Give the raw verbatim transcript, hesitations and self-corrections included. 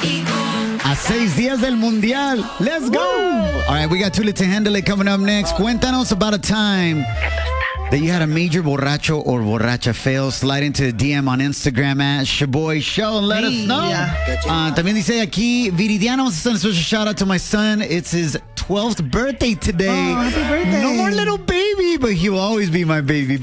A seis días del Mundial. Let's go. All right, we got Too Lit to Handle It coming up next. Cuéntanos about a time that you had a major borracho or borracha fail. Slide into the D M on Instagram at Shaboy Show and let us know. Uh, también dice aquí, Viridiana wants to send a special shout out to my son. It's his twelfth birthday today. Oh, happy birthday. No more little baby, but he will always be my baby.